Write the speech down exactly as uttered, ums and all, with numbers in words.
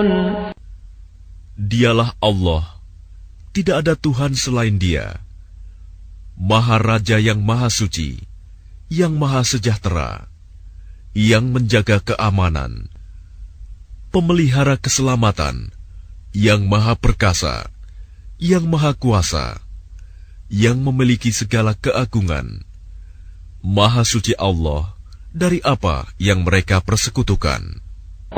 Dialah Allah, tidak ada Tuhan selain Dia, Maha Raja yang Maha Suci, yang Maha Sejahtera, yang menjaga keamanan, pemelihara keselamatan, yang Maha Perkasa, yang Maha Kuasa, yang memiliki segala keagungan. Maha Suci Allah dari apa yang mereka persekutukan.